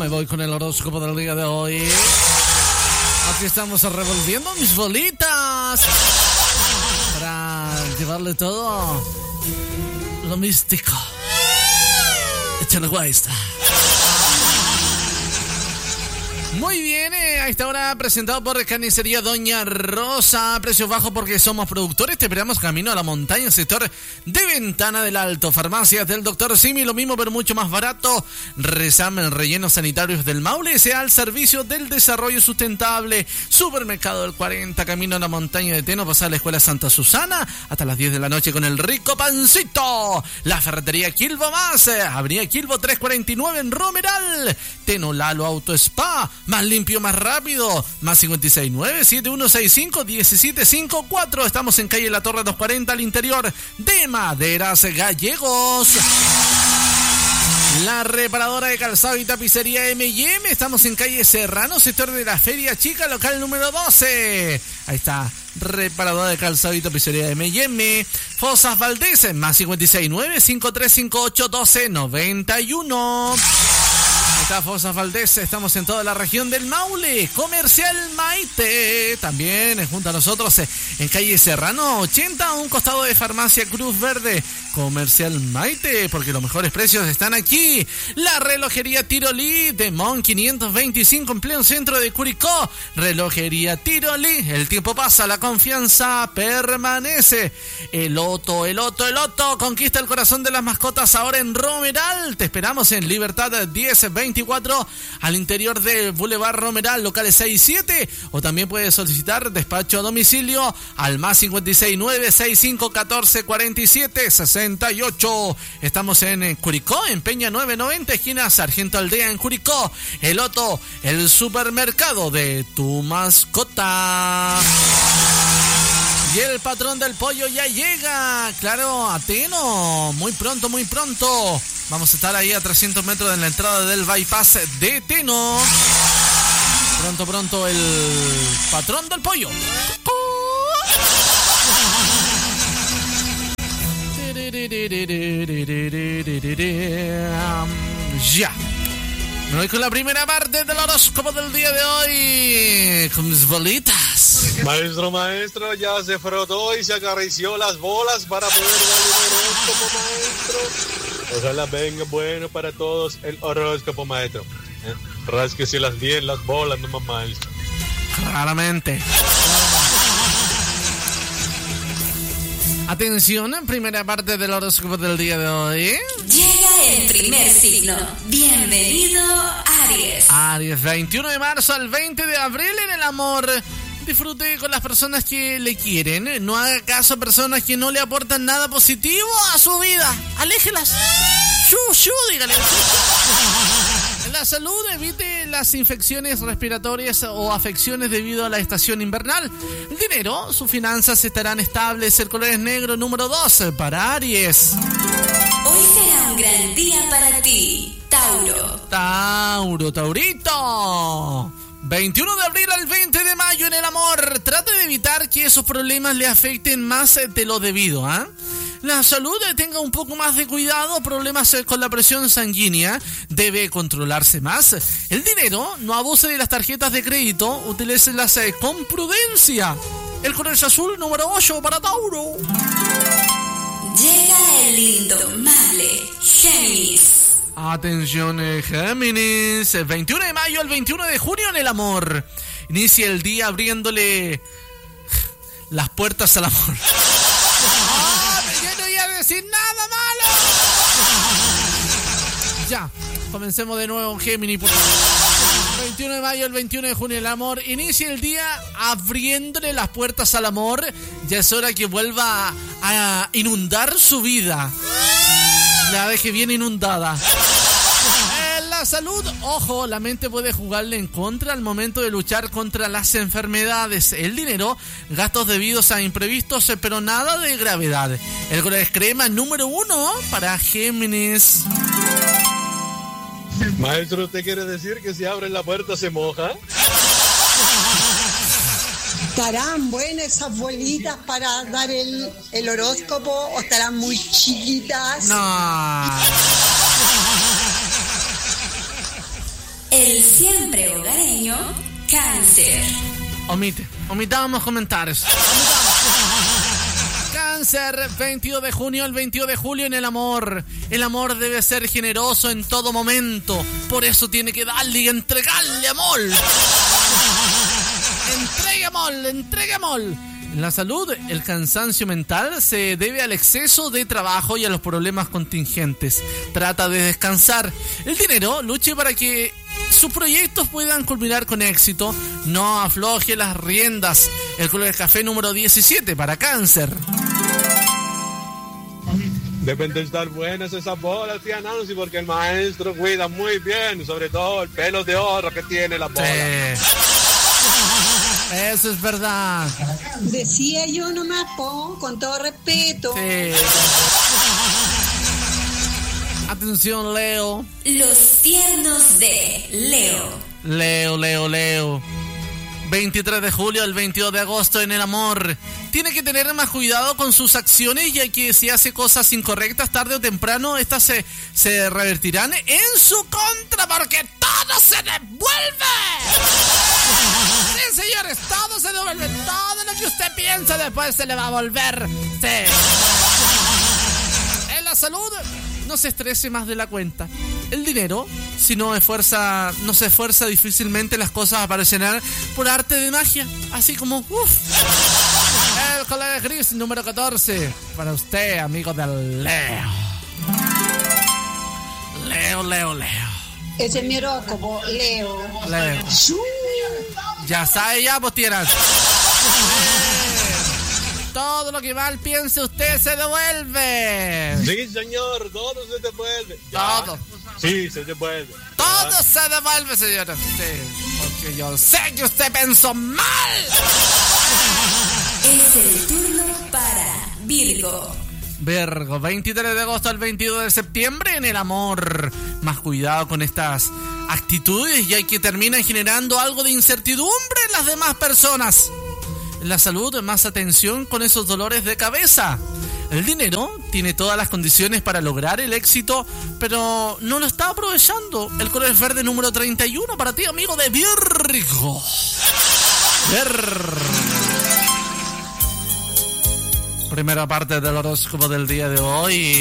me voy con el horóscopo del día de hoy. Aquí estamos revolviendo mis bolitas para llevarle todo lo místico. Échale guay está. Muy bien, a esta hora presentado por Carnicería Doña Rosa. Precio bajo porque somos productores. Te esperamos camino a la montaña, sector de Ventana del Alto. Farmacias del Dr. Simi, lo mismo pero mucho más barato. Resamen, rellenos sanitarios del Maule, sea al servicio del desarrollo sustentable. Supermercado del 40, camino a la montaña de Teno, pasar a la Escuela Santa Susana hasta las 10 de la noche con el rico pancito. La ferretería Quilbo Más, Avenida Quilbo 349 en Romeral. Teno Lalo Auto Spa, más limpio, más rápido. Más 569-7165-1754. Estamos en calle La Torre 240 al interior de Maderas Gallegos. La reparadora de calzado y tapicería M&M. Estamos en calle Serrano, sector de la Feria Chica, local número 12. Ahí está, reparadora de calzado y tapicería M&M. Fosas Valdés, más 569-5358-1291. Está Fosas Valdés, estamos en toda la región del Maule. Comercial Maite, también junto a nosotros en calle Serrano 80, a un costado de Farmacia Cruz Verde. Comercial Maite, porque los mejores precios están aquí. La relojería Tirolí de Mon 525 en pleno centro de Curicó. Relojería Tirolí, el tiempo pasa, la confianza permanece. El Otto, conquista el corazón de las mascotas ahora en Romeral. Te esperamos en Libertad 1024 al interior del Boulevard Romeral, locales 6 y 7, o también puedes solicitar despacho a domicilio al más 569-6514-4768. Estamos en Curicó, en Peña 990, esquina Sargento Aldea en Curicó. El Otto, el supermercado de tu mascota. Y el patrón del pollo ya llega, claro, a Teno, muy pronto. Vamos a estar ahí a 300 metros de la entrada del bypass de Teno. Pronto el patrón del pollo. Ya. Me voy con la primera parte del horóscopo del día de hoy, con mis bolitas. Maestro, ya se frotó y se acarició las bolas para poder darle un horóscopo, maestro. Ojalá venga bueno para todos el horóscopo, maestro. Rásquese las bolas, no más, maestro. Claramente. Atención, en primera parte del horóscopo del día de hoy. Llega el primer signo. Bienvenido, Aries. Aries, 21 de marzo al 20 de abril en el amor. Disfrute con las personas que le quieren. No haga caso a personas que no le aportan nada positivo a su vida. Aléjelas. Dígale. La salud, evite las infecciones respiratorias o afecciones debido a la estación invernal. El dinero, sus finanzas estarán estables. El color es negro, número 2 para Aries. Hoy será un gran día para ti, Taurito. 21 de abril al 20 de mayo en el amor. Trate de evitar que esos problemas le afecten más de lo debido, La salud, tenga un poco más de cuidado. Problemas con la presión sanguínea, debe controlarse más. El dinero, no abuse de las tarjetas de crédito, utilícelas con prudencia. El color es azul, número 8 para Tauro. Llega el indomable Géminis. Atención, Géminis. 21 de mayo al 21 de junio en el amor. Inicia el día abriéndole las puertas al amor. Yo no iba a decir nada malo. Ya, comencemos de nuevo, Géminis. 21 de mayo al 21 de junio el amor. Inicia el día abriéndole las puertas al amor. Ya es hora que vuelva a inundar su vida. La deje bien inundada. La salud, ojo, la mente puede jugarle en contra al momento de luchar contra las enfermedades. El dinero, gastos debidos a imprevistos, pero nada de gravedad. El color es crema, número 1 para Géminis. Maestro, ¿usted quiere decir que si abre la puerta se moja? ¿Estarán buenas esas bolitas para dar el horóscopo o estarán muy chiquitas? No. El siempre hogareño, Cáncer. Omitamos comentarios. Cáncer, 22 de junio al 22 de julio en el amor. El amor debe ser generoso en todo momento. Por eso tiene que darle y entregarle amor. Entregue amor. En la salud, el cansancio mental se debe al exceso de trabajo y a los problemas contingentes. Trata de descansar. El dinero, luche para que sus proyectos puedan culminar con éxito. No afloje las riendas. El color de café número 17 para Cáncer. Deben de estar buenas esas bolas, tía Nancy, porque el maestro cuida muy bien, sobre todo el pelo de oro que tiene la bola. Sí. Eso es verdad. Decía yo nomás, con todo respeto. Sí. Atención, Leo. Los tiernos de Leo. Leo. 23 de julio al 22 de agosto en el amor. Tiene que tener más cuidado con sus acciones, ya que si hace cosas incorrectas, tarde o temprano, estas se revertirán en su contra, porque todo se devuelve. Sí, señores, todo se devuelve. Todo lo que usted piensa después se le va a volver. Sí. En la salud, no se estrese más de la cuenta. El dinero, si no se esfuerza difícilmente, las cosas aparecerán por arte de magia. Así como, el color gris número 14. Para usted, amigo del Leo. Leo. Ese es mi horóscopo, Leo. Ya sabe, ya, pues tiras. Todo lo que mal piense usted se devuelve. Sí, señor, todo se devuelve. Todo. Sí, se devuelve. Todo se devuelve, señora. Sí, porque yo sé que usted pensó mal. Es el turno para Virgo. 23 de agosto al 22 de septiembre en el amor. Más cuidado con estas actitudes, ya que terminan generando algo de incertidumbre en las demás personas. En la salud, más atención con esos dolores de cabeza. El dinero tiene todas las condiciones para lograr el éxito, pero no lo está aprovechando. El color es verde número 31 para ti, amigo de Virgo. Primera parte del horóscopo del día de hoy.